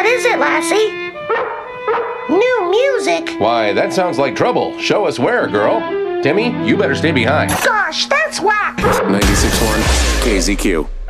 is it, Lassie? New music? Why, that sounds like trouble. Show us where, girl. Timmy, you better stay behind. Gosh, that's whack. 96.1 KZQ.